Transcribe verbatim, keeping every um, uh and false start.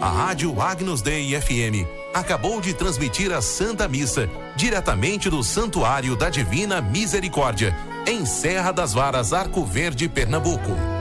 A Rádio Agnus Dei F M acabou de transmitir a Santa Missa, diretamente do Santuário da Divina Misericórdia, em Serra das Varas, Arco Verde, Pernambuco.